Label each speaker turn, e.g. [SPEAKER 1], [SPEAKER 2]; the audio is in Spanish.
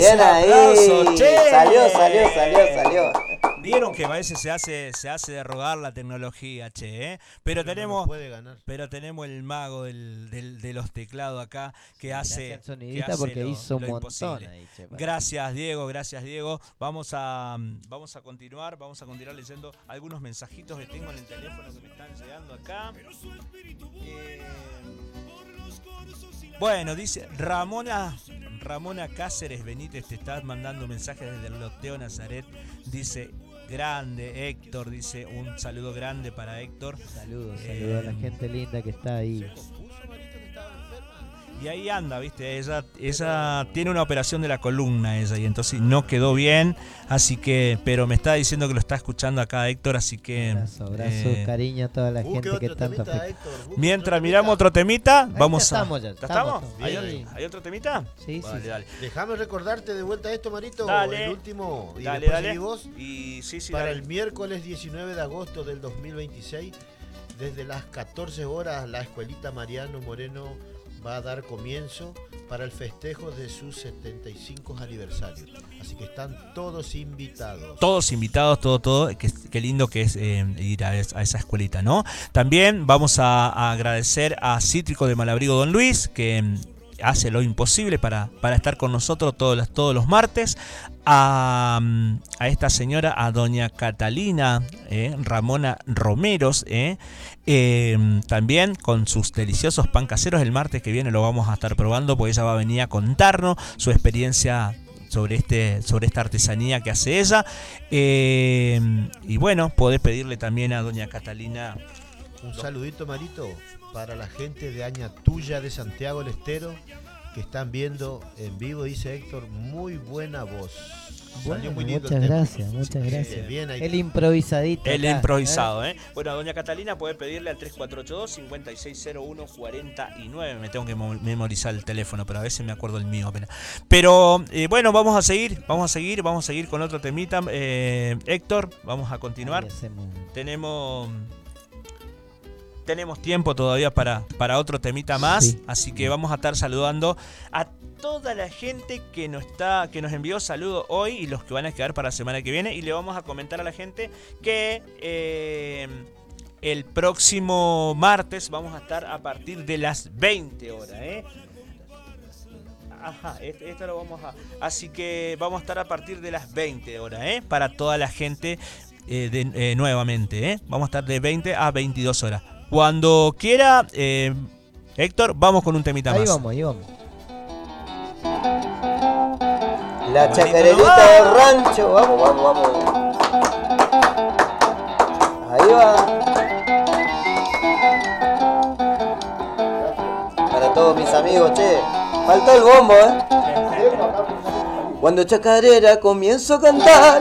[SPEAKER 1] Bien ahí.
[SPEAKER 2] Aplauso, che.
[SPEAKER 1] Salió.
[SPEAKER 2] Vieron que a veces se hace de rogar la tecnología, che, ¿eh? Pero tenemos el mago de los teclados acá que hace
[SPEAKER 3] porque hizo un montón
[SPEAKER 2] imposible.
[SPEAKER 3] ahí, che,
[SPEAKER 2] Gracias Diego. Vamos a continuar leyendo algunos mensajitos que tengo en el teléfono que me están llegando acá. Bueno, dice Ramona Cáceres Benítez, te estás mandando mensajes desde el Loteo Nazaret. Dice, grande Héctor, dice un saludo grande para Héctor.
[SPEAKER 3] Saludos a la gente linda que está ahí.
[SPEAKER 2] Y ahí anda, viste, ella tiene una operación de la columna ella y entonces no quedó bien, así que, pero me está diciendo que lo está escuchando acá Héctor, así que
[SPEAKER 3] abrazo, cariño a toda la gente que tanto afecta.
[SPEAKER 2] Mientras miramos otro temita, vamos
[SPEAKER 3] ya
[SPEAKER 2] a...
[SPEAKER 3] estamos, ya
[SPEAKER 2] estamos?
[SPEAKER 3] Bien.
[SPEAKER 2] ¿Hay otro temita?
[SPEAKER 3] Sí,
[SPEAKER 4] vale,
[SPEAKER 3] sí.
[SPEAKER 4] dale. Déjame recordarte de vuelta esto, Marito,
[SPEAKER 2] dale,
[SPEAKER 4] el último, y
[SPEAKER 2] dale,
[SPEAKER 4] después seguimos.
[SPEAKER 2] Y sí,
[SPEAKER 4] para
[SPEAKER 2] dale.
[SPEAKER 4] El miércoles 19 de agosto del 2026, desde las 14 horas, la Escuelita Mariano Moreno va a dar comienzo para el festejo de su 75 aniversario. Así que están todos invitados.
[SPEAKER 2] Todos invitados, todo. Qué lindo que es ir a esa escuelita, ¿no? También vamos a agradecer a Cítrico de Malabrigo Don Luis, que hace lo imposible para estar con nosotros todos los martes. A esta señora, a doña Catalina Ramona Romeros, también con sus deliciosos pan caseros. El martes que viene lo vamos a estar probando, porque ella va a venir a contarnos su experiencia sobre esta artesanía que hace ella. Y bueno, podés pedirle también a doña Catalina
[SPEAKER 4] un saludito, Marito, para la gente de Añatuya de Santiago del Estero, que están viendo en vivo, dice Héctor, muy buena voz.
[SPEAKER 3] Bueno,
[SPEAKER 4] muy lindo
[SPEAKER 3] muchas gracias.
[SPEAKER 4] Bien, ahí.
[SPEAKER 3] El improvisadito.
[SPEAKER 2] El
[SPEAKER 3] acá,
[SPEAKER 2] improvisado, ¿eh? Bueno, a doña Catalina puede pedirle al 3482-5601-49. Me tengo que memorizar el teléfono, pero a veces me acuerdo el mío apenas. Pero bueno, vamos a seguir con otro temita. Héctor, vamos a continuar. Tenemos tiempo todavía para otro temita más, sí. Así que vamos a estar saludando a toda la gente que nos envió saludos hoy y los que van a quedar para la semana que viene. Y le vamos a comentar a la gente que el próximo martes vamos a estar a partir de las 20 horas, Ajá, esto lo vamos a... Así que vamos a estar a partir de las 20 horas, para toda la gente nuevamente, Vamos a estar de 20 a 22 horas. Cuando quiera, Héctor, vamos con un temita
[SPEAKER 3] ahí
[SPEAKER 2] más.
[SPEAKER 3] Ahí vamos.
[SPEAKER 1] La chacarerita del rancho, vamos. Ahí va. Para todos mis amigos, che. Faltó el bombo, Cuando chacarera comienzo a cantar,